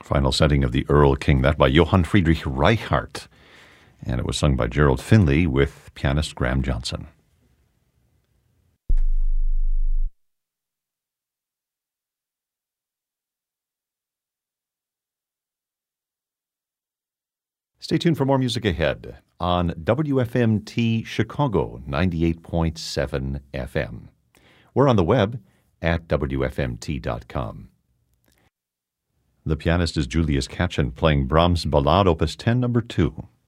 Final setting of the Earl King, that by Johann Friedrich Reichardt. And it was sung by Gerald Finley with pianist Graham Johnson. Stay tuned for more music ahead on WFMT Chicago 98.7 FM. We're on the web at WFMT.com. The pianist is Julius Katchen playing Brahms' Ballade Opus 10, number 2.